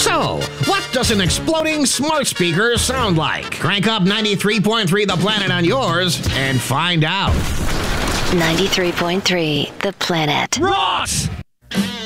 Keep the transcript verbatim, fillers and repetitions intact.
So, what does an exploding smart speaker sound like? Crank up ninety-three point three The Planet on yours and find out. ninety-three point three The Planet. Ross!